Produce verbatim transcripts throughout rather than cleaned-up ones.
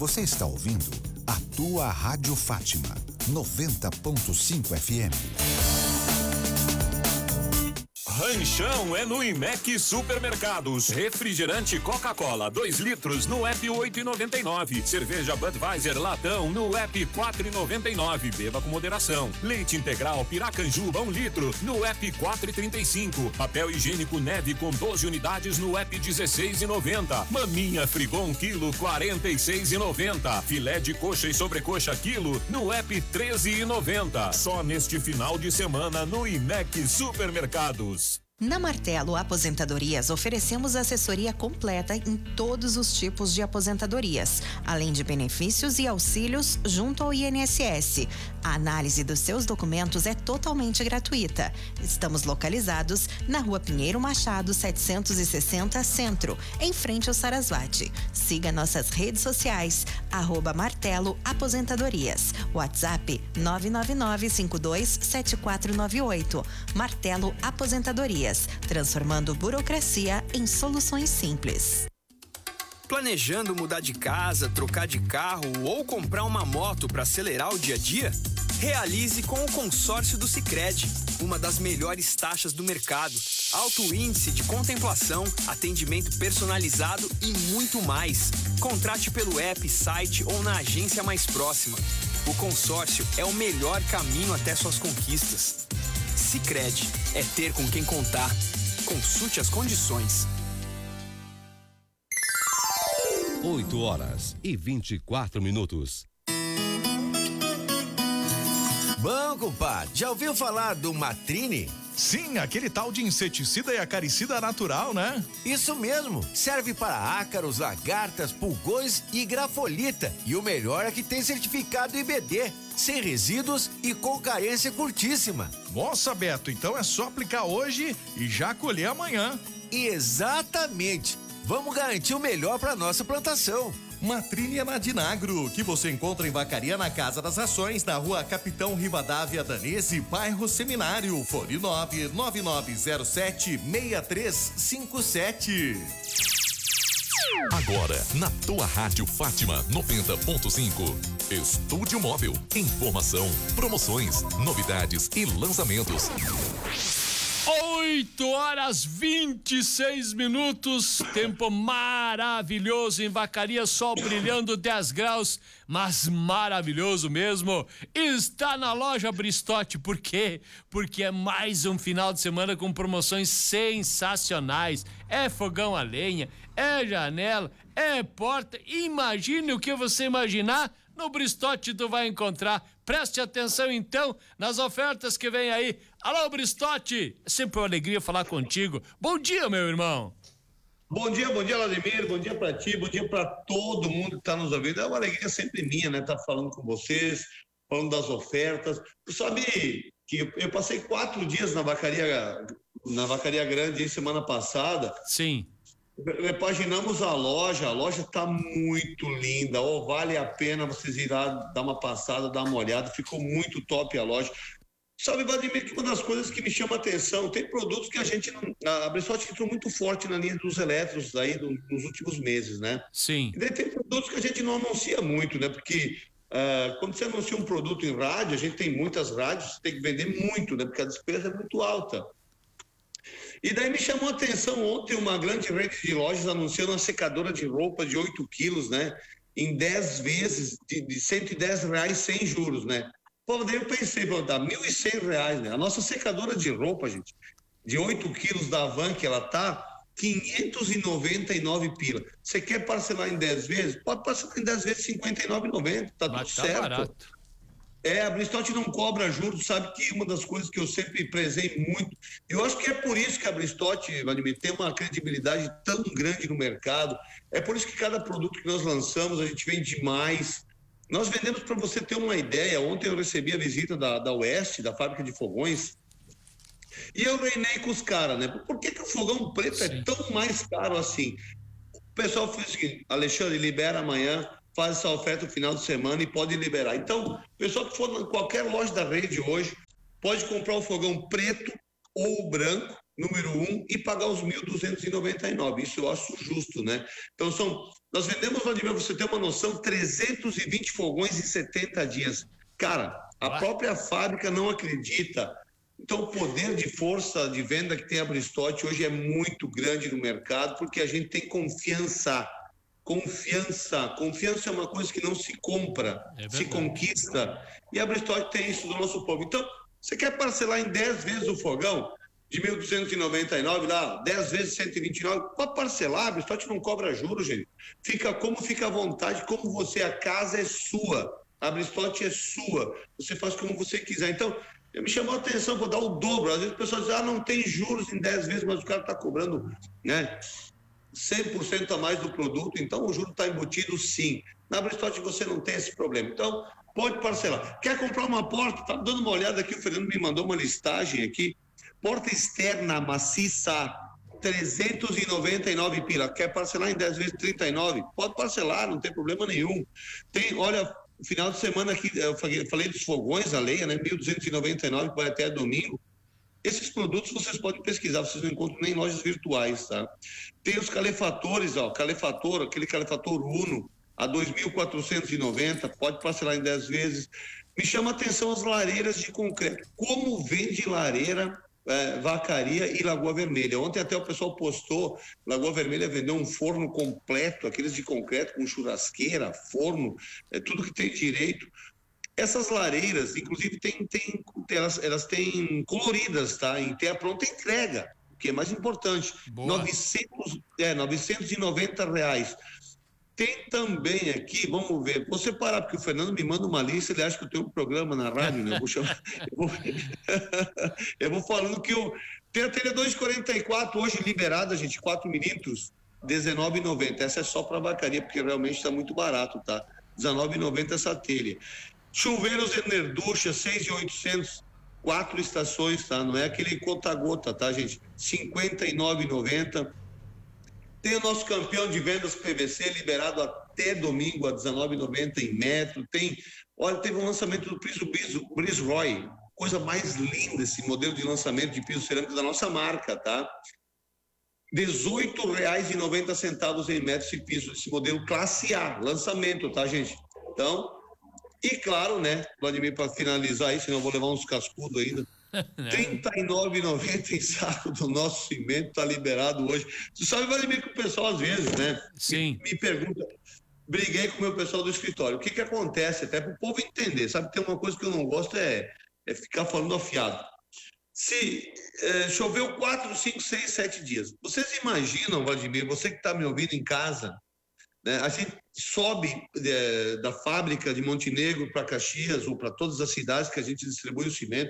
Você está ouvindo a tua Rádio Fátima, noventa ponto cinco F M. Ranchão é no Imec Supermercados. Refrigerante Coca-Cola, dois litros no app oito e noventa e nove. Cerveja Budweiser latão no app quatro e noventa e nove. Beba com moderação. Leite integral Piracanjuba, um litro no app quatro e trinta e cinco. Papel higiênico Neve com doze unidades no app dezesseis e noventa. Maminha Frigon quilo quarenta e seis e noventa. Filé de coxa e sobrecoxa quilo no app treze e noventa. Só neste final de semana no Imec Supermercados. Na Martelo Aposentadorias oferecemos assessoria completa em todos os tipos de aposentadorias, além de benefícios e auxílios junto ao I N S S. A análise dos seus documentos é totalmente gratuita. Estamos localizados na Rua Pinheiro Machado, setecentos e sessenta Centro, em frente ao Sarasvati. Siga nossas redes sociais, arroba Martelo Aposentadorias. WhatsApp nove nove nove cinco dois sete quatro nove oito. Martelo Aposentadorias. Transformando burocracia em soluções simples. Planejando mudar de casa, trocar de carro ou comprar uma moto para acelerar o dia a dia? Realize com o consórcio do Sicredi, uma das melhores taxas do mercado, alto índice de contemplação, atendimento personalizado e muito mais. Contrate pelo app, site ou na agência mais próxima. O consórcio é o melhor caminho até suas conquistas. Sicredi, é ter com quem contar. Consulte as condições. oito horas e vinte e quatro minutos. Bom, compadre, já ouviu falar do Matrine? Sim, aquele tal de inseticida e acaricida natural, né? Isso mesmo, serve para ácaros, lagartas, pulgões e grafolita. E o melhor é que tem certificado I B D, sem resíduos e com carência curtíssima. Nossa, Beto, então é só aplicar hoje e já colher amanhã. Exatamente, vamos garantir o melhor para nossa plantação. Matrine é na Dinagro, que você encontra em Vacaria na Casa das Ações, na Rua Capitão Rivadavia Danese, bairro Seminário, fone nove nove nove zero sete seis três cinco sete. Agora, na tua Rádio Fátima noventa ponto cinco. Estúdio Móvel. Informação, promoções, novidades e lançamentos. oito horas vinte e seis minutos, tempo maravilhoso em Vacaria, sol brilhando dez graus, mas maravilhoso mesmo. Está na loja Bristotti, por quê? Porque é mais um final de semana com promoções sensacionais. É fogão a lenha, é janela, é porta, imagine o que você imaginar. No Bristotti tu vai encontrar. Preste atenção então nas ofertas que vem aí. Alô, Bristotti, é sempre uma alegria falar contigo. Bom dia, meu irmão. Bom dia, bom dia, Vladimir, bom dia pra ti, bom dia pra todo mundo que tá nos ouvindo. É uma alegria sempre minha, né, tá falando com vocês, falando das ofertas. Tu sabe que eu, eu passei quatro dias na vacaria, na vacaria grande em semana passada. Sim. Repaginamos a loja, a loja tá muito linda, oh, vale a pena vocês irem lá dar uma passada, dar uma olhada, ficou muito top a loja. Sabe, Vladimir, que uma das coisas que me chama a atenção, tem produtos que a gente não, a Bristotti entrou muito forte na linha dos elétricos aí do, nos últimos meses, né? Sim. E daí tem produtos que a gente não anuncia muito, né? Porque uh, quando você anuncia um produto em rádio, a gente tem muitas rádios, você tem que vender muito, né? Porque a despesa é muito alta. E daí me chamou a atenção ontem uma grande rede de lojas anunciando uma secadora de roupa de oito quilos, né? Em dez vezes, de, de cento e dez reais sem juros, né? Pô, daí eu pensei, pô, dá mil e cem reais, né? A nossa secadora de roupa, gente, de oito quilos da Havan, que ela tá, quinhentos e noventa e nove pila. Você quer parcelar em dez vezes? Pode parcelar em dez vezes cinquenta e nove reais e noventa centavos, tá Mas tudo tá certo. barato. É, a Bristotti não cobra juros, sabe que uma das coisas que eu sempre prezei muito, eu acho que é por isso que a Bristotti, Vladimir, tem uma credibilidade tão grande no mercado, é por isso que cada produto que nós lançamos a gente vende mais. Nós vendemos, para você ter uma ideia, ontem eu recebi a visita da, da Oeste, da fábrica de fogões, e eu reinei com os caras, né? Por que que o fogão preto Sim. é tão mais caro assim? O pessoal fez o seguinte, Alexandre, libera amanhã, faz essa oferta no final de semana e pode liberar. Então, o pessoal que for em qualquer loja da rede hoje, pode comprar o fogão preto ou branco, número um, e pagar os mil duzentos e noventa e nove. Isso eu acho justo, né? Então, são, nós vendemos, Vladimir, você ter uma noção, trezentos e vinte fogões em setenta dias. Cara, a própria fábrica não acredita. Então, o poder de força de venda que tem a Bristotti hoje é muito grande no mercado, porque a gente tem confiança. Confiança. Confiança é uma coisa que não se compra, é se conquista. E a Bristotti tem isso do nosso povo. Então, você quer parcelar em dez vezes o fogão de mil duzentos e noventa e nove, lá, dez vezes cento e vinte e nove, pode parcelar, a Bristotti não cobra juros, gente. Fica como fica à vontade, como você, a casa é sua, a Bristotti é sua, você faz como você quiser. Então, me chamou a atenção, vou dar o dobro. Às vezes o pessoal diz, ah, não tem juros em dez vezes, mas o cara está cobrando, né, cem por cento a mais do produto, então o juro está embutido, sim. Na Bristotti você não tem esse problema. Então, pode parcelar. Quer comprar uma porta? Tá dando uma olhada aqui, o Fernando me mandou uma listagem aqui. Porta externa maciça, trezentos e noventa e nove pila. Quer parcelar em dez vezes trinta e nove? Pode parcelar, não tem problema nenhum. Tem, olha, final de semana aqui, eu falei dos fogões a lenha, né? mil duzentos e noventa e nove, que vai até domingo. Esses produtos vocês podem pesquisar, vocês não encontram nem em lojas virtuais, tá? Tem os calefatores, ó, calefator, aquele calefator Uno, a dois mil quatrocentos e noventa, pode parcelar em dez vezes. Me chama a atenção as lareiras de concreto. Como vende lareira, é, Vacaria e Lagoa Vermelha? Ontem até o pessoal postou, Lagoa Vermelha vendeu um forno completo, aqueles de concreto com churrasqueira, forno, é, tudo que tem direito. Essas lareiras, inclusive, tem, tem, elas, elas têm coloridas, tá? E tem a pronta entrega, o que é mais importante. novecentos, é, novecentos e noventa reais. Tem também aqui, vamos ver, vou separar, porque o Fernando me manda uma lista, ele acha que eu tenho um programa na rádio, né? Eu vou chamar, eu vou, eu vou falando que eu, tem a telha dois quarenta e quatro hoje liberada, gente, quatro milímetros, dezenove reais e noventa centavos. Essa é só para vacaria, porque realmente está muito barato, tá? dezenove reais e noventa centavos essa telha. Chuveiros Enerducha, seis mil e oitocentos, quatro estações, tá? Não é aquele conta-gota, tá, gente? cinquenta e nove reais e noventa centavos. Tem o nosso campeão de vendas P V C liberado até domingo a dezenove reais e noventa centavos em metro. Tem, olha, teve um lançamento do piso Brisroy, coisa mais linda esse modelo de lançamento de piso cerâmico da nossa marca, tá? dezoito reais e noventa centavos em metro esse piso, esse modelo classe A, lançamento, tá, gente? Então, e claro, né, Vladimir, para finalizar aí, senão eu vou levar uns cascudos ainda. trinta e nove reais e noventa centavos em saco do nosso cimento, tá liberado hoje. Você sabe, Vladimir, que o pessoal às vezes, né? Sim. Me, me pergunta, briguei com o meu pessoal do escritório, o que que acontece, até para o povo entender, sabe, tem uma coisa que eu não gosto, é, é ficar falando afiado. Se é, choveu quatro, cinco, seis, sete dias, vocês imaginam, Vladimir, você que está me ouvindo em casa, né, a gente sobe é, da fábrica de Montenegro para Caxias ou para todas as cidades que a gente distribui o cimento,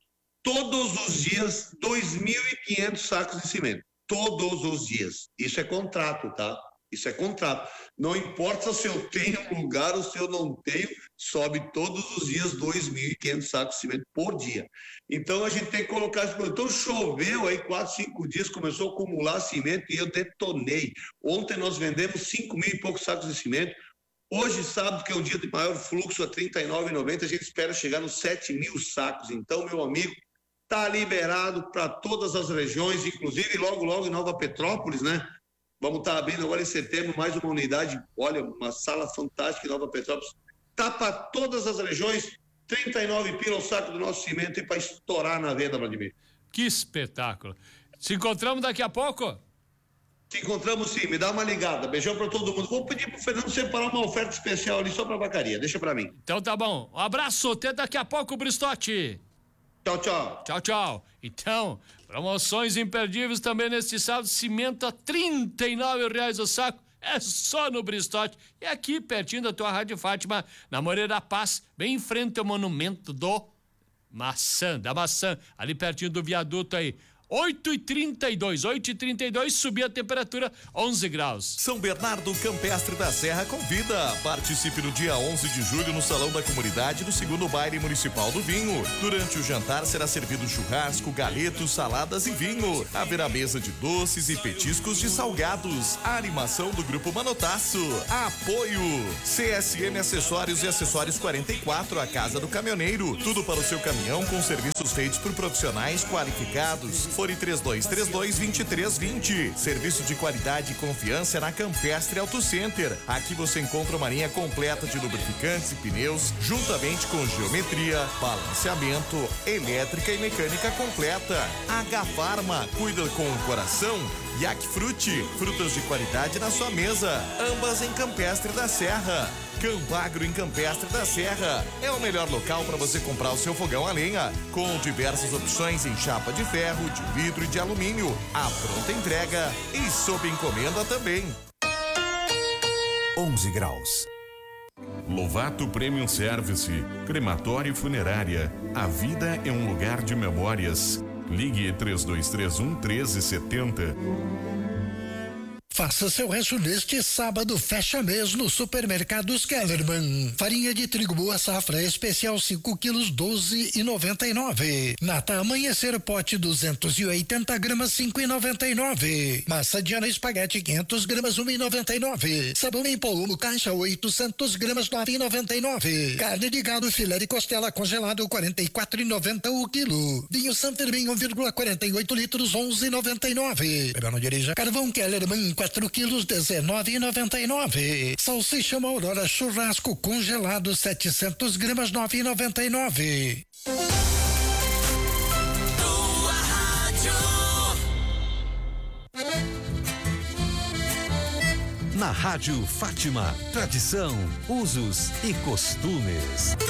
todos os dias, dois mil e quinhentos sacos de cimento. Todos os dias. Isso é contrato, tá? Isso é contrato. Não importa se eu tenho lugar ou se eu não tenho, sobe todos os dias dois mil e quinhentos sacos de cimento por dia. Então, a gente tem que colocar esse produto. Então, choveu aí quatro, cinco dias, começou a acumular cimento e eu detonei. Ontem nós vendemos cinco mil e poucos sacos de cimento. Hoje, sábado, que é o dia de maior fluxo, a trinta e nove reais e noventa centavos, a gente espera chegar nos sete mil sacos. Então, meu amigo, está liberado para todas as regiões, inclusive logo, logo em Nova Petrópolis, né? Vamos estar tá abrindo agora em setembro mais uma unidade, olha, uma sala fantástica em Nova Petrópolis. Está para todas as regiões, trinta e nove pila o saco do nosso cimento e para estourar na venda, Vladimir. Que espetáculo. Se encontramos daqui a pouco? Se encontramos sim, me dá uma ligada. Beijão para todo mundo. Vou pedir para o Fernando separar uma oferta especial ali só para a vacaria, deixa para mim. Então tá bom. Um abraço, até daqui a pouco, Bristotti. Tchau, tchau. Tchau, tchau. Então, promoções imperdíveis também neste sábado. Cimento a trinta e nove reais o saco. É só no Bristotti. E aqui, pertinho da tua Rádio Fátima, na Moreira Paz, bem em frente ao monumento do Maçã, da Maçã, ali pertinho do viaduto aí. oito e trinta e dois, oito e trinta e dois, subir a temperatura onze graus. São Bernardo Campestre da Serra convida. Participe no dia onze de julho no Salão da Comunidade do segundo Baile Municipal do Vinho. Durante o jantar será servido churrasco, galetos, saladas e vinho. Haverá mesa de doces e petiscos de salgados. A animação do Grupo Manotaço. Apoio C S M Acessórios e Acessórios quarenta e quatro, a Casa do Caminhoneiro. Tudo para o seu caminhão com serviços feitos por profissionais qualificados. Fone três dois três dois, dois três dois zero. Serviço de qualidade e confiança na Campestre Auto Center. Aqui você encontra uma linha completa de lubrificantes e pneus, juntamente com geometria, balanceamento, elétrica e mecânica completa. H Farma, cuida com o coração. Yaquifruti, frutas de qualidade na sua mesa. Ambas em Campestre da Serra. Campagro em Campestre da Serra é o melhor local para você comprar o seu fogão a lenha, com diversas opções em chapa de ferro, de vidro e de alumínio, a pronta entrega e sob encomenda também. onze graus. Lovato Premium Service, crematório e funerária. A vida é um lugar de memórias. Ligue três dois três um, um três sete zero. Faça seu rancho neste sábado, fecha mês no Supermercados Kellerman. Farinha de trigo boa safra especial cinco quilos, doze e noventa e nove. Nata Amanhecer pote duzentos e oitenta gramas, cinco e noventa e nove. Massa Diana espaguete quinhentas gramas, um e noventa e nove. Sabão em pó caixa oitocentas gramas, nove e noventa e nove. Carne de gado filé de costela congelado quarenta e quatro e noventa o quilo. Vinho San Fermin um vírgula quarenta e oito litros, onze e noventa e nove. Não dirija. Carvão Kellerman quatro quilos, dezenove e noventa e nove. Salsicha Aurora churrasco congelado setecentas gramas, nove e noventa e nove. Na Rádio Fátima, tradição, usos e costumes.